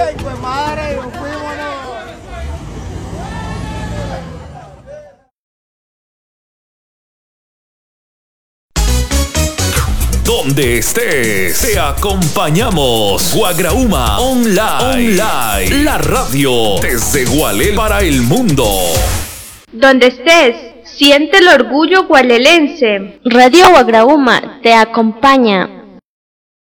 Ay, pues madre, nos fuimos, ¿no? Donde estés, te acompañamos. Guagrauma Online. La radio desde Gualel para el mundo. Donde estés, siente el orgullo gualelense. Radio Guagrauma te acompaña.